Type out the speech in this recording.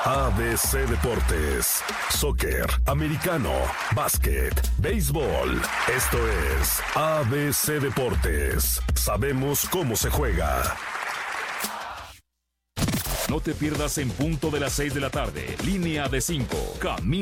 ABC Deportes, soccer, americano, básquet, béisbol. Esto es ABC Deportes. Sabemos cómo se juega. No te pierdas En Punto de las 6 de la tarde. Línea de 5. Camino